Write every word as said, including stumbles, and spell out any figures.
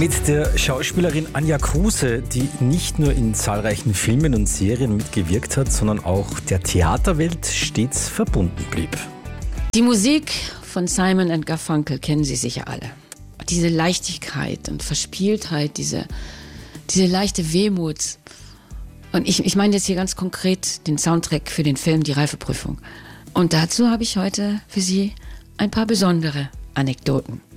Mit der Schauspielerin Anja Kruse, die nicht nur in zahlreichen Filmen und Serien mitgewirkt hat, sondern auch der Theaterwelt stets verbunden blieb. Die Musik von Simon and Garfunkel kennen Sie sicher alle. Diese Leichtigkeit und Verspieltheit, diese, diese leichte Wehmut. Und ich, ich meine jetzt hier ganz konkret den Soundtrack für den Film Die Reifeprüfung. Und dazu habe ich heute für Sie ein paar besondere Anekdoten.